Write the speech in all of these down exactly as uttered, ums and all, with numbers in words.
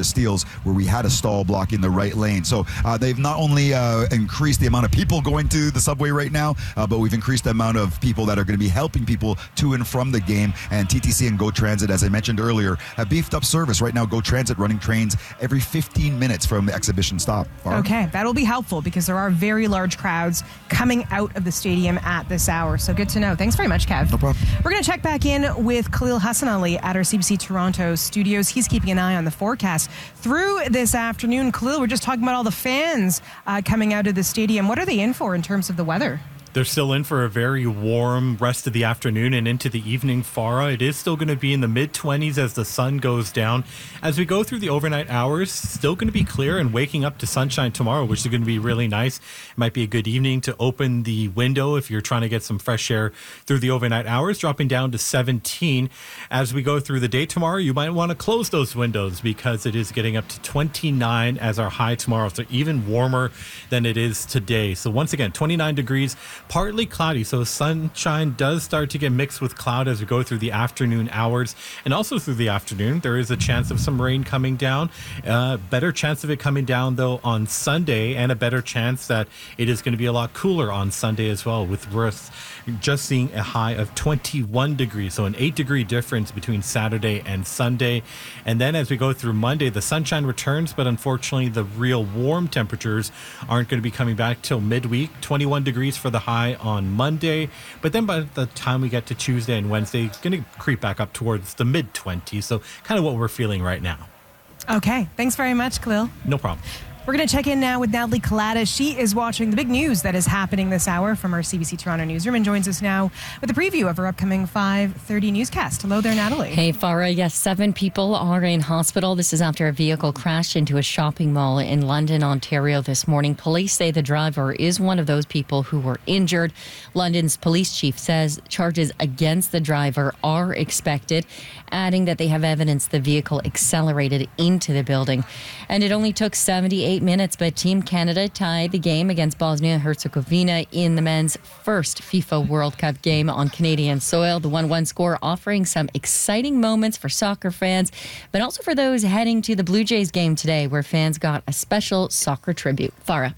Steeles, where we had a stall blocking the right lane. So uh, they've not only uh, increased the amount of people going to the subway right now, uh, but we've increased the amount of people that are going to be helping people to and from the game. And T T C and Go Transit, as I mentioned earlier, have beefed up service. Right now, Go Transit running trains every fifteen minutes from the exhibition stop. Farm. Okay, that'll be helpful because there are very large crowds coming out of the stadium at this hour. So good to know. Thanks very much, Kev. No problem. We're going to check back in with Khalil Hassan Ali at our C B C Toronto studios. He's keeping an eye on the forecast through this afternoon. Khalil, we're just talking about all the fans uh, coming out of the stadium. What are they in for in terms of the weather? They're still in for a very warm rest of the afternoon and into the evening, Farah. It is still going to be in the mid-twenties as the sun goes down. As we go through the overnight hours, still going to be clear and waking up to sunshine tomorrow, which is going to be really nice. It might be a good evening to open the window if you're trying to get some fresh air through the overnight hours, dropping down to seventeen. As we go through the day tomorrow, you might want to close those windows because it is getting up to twenty-nine as our high tomorrow, so even warmer than it is today. So once again, twenty-nine degrees. Partly cloudy, so sunshine does start to get mixed with cloud as we go through the afternoon hours. And also through the afternoon, there is a chance of some rain coming down. Uh, better chance of it coming down, though, on Sunday, and a better chance that it is going to be a lot cooler on Sunday as well, with Worth just seeing a high of twenty-one degrees, so an eight degree difference between Saturday and Sunday. And then as we go through Monday, the sunshine returns, but unfortunately the real warm temperatures aren't going to be coming back till midweek. twenty-one degrees for the high on Monday, but then by the time we get to Tuesday and Wednesday, it's going to creep back up towards the mid twenties, so kind of what we're feeling right now. Okay, thanks very much, Khalil. No problem. We're going to check in now with Natalie Collada. She is watching the big news that is happening this hour from our C B C Toronto newsroom and joins us now with a preview of her upcoming five thirty newscast. Hello there, Natalie. Hey, Farah. Yes, seven people are in hospital. This is after a vehicle crashed into a shopping mall in London, Ontario this morning. Police say the driver is one of those people who were injured. London's police chief says charges against the driver are expected, adding that they have evidence the vehicle accelerated into the building. And it only took seventy-eight minutes, but Team Canada tied the game against Bosnia and Herzegovina in the men's first FIFA World Cup game on Canadian soil. The one one score offering some exciting moments for soccer fans, but also for those heading to the Blue Jays game today, where fans got a special soccer tribute. Farah.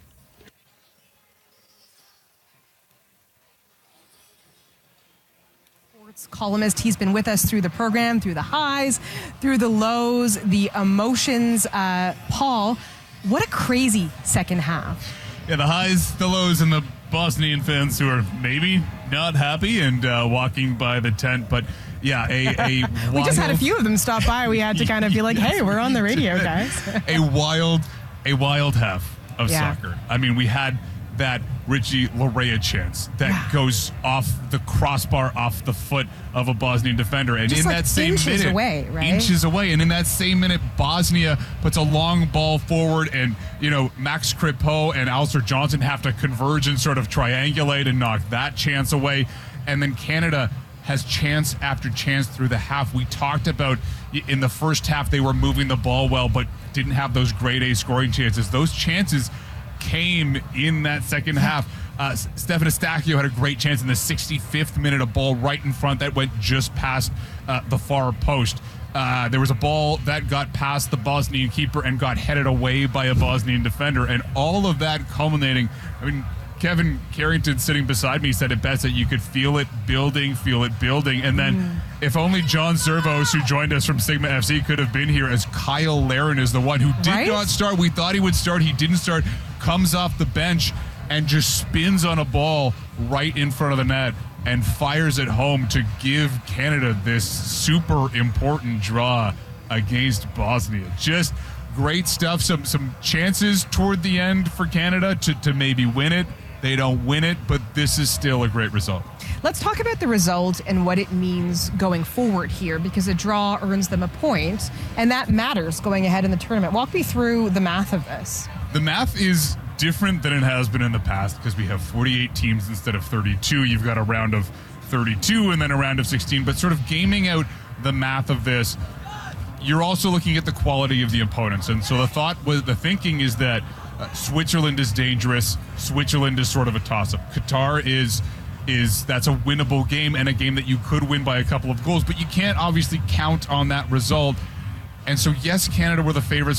Columnist. He's been with us through the program, through the highs, through the lows, the emotions. Uh, Paul, what a crazy second half. Yeah, the highs, the lows, and the Bosnian fans who are maybe not happy and uh, walking by the tent. But yeah, a, a wild... We just had a few of them stop by. We had to kind of be like, hey, we're on the radio, guys. a wild, a wild half of yeah. soccer. I mean, we had that Richie Larea chance that yeah. goes off the crossbar, off the foot of a Bosnian defender. And Just in like that same inches minute, away, right? inches away. And in that same minute, Bosnia puts a long ball forward, and, you know, Max Kripo and Alistair Johnson have to converge and sort of triangulate and knock that chance away. And then Canada has chance after chance through the half. We talked about in the first half, they were moving the ball well, but didn't have those grade A scoring chances. Those chances came in that second half. Uh, Stefan Eustáquio had a great chance in the sixty-fifth minute, a ball right in front that went just past uh, the far post. Uh, there was a ball that got past the Bosnian keeper and got headed away by a Bosnian defender, and all of that culminating. I mean, Kevin Carrington sitting beside me said it best, that you could feel it building, feel it building. And then mm. if only John Servos, who joined us from Sigma F C, could have been here, as Kyle Larin is the one who did right? not start. We thought he would start. He didn't start. Comes off the bench and just spins on a ball right in front of the net and fires it home to give Canada this super important draw against Bosnia. Just great stuff. Some some chances toward the end for Canada to, to maybe win it. They don't win it, but this is still a great result. Let's talk about the result and what it means going forward here, because a draw earns them a point, and that matters going ahead in the tournament. Walk me through the math of this. The math is different than it has been in the past because we have forty-eight teams instead of thirty-two. You've got a round of thirty-two and then a round of sixteen, but sort of gaming out the math of this, you're also looking at the quality of the opponents. And so the thought was, the thinking is that uh, Switzerland is dangerous. Switzerland is sort of a toss-up. Qatar is is that's a winnable game and a game that you could win by a couple of goals, but you can't obviously count on that result. And so, yes, Canada were the favorites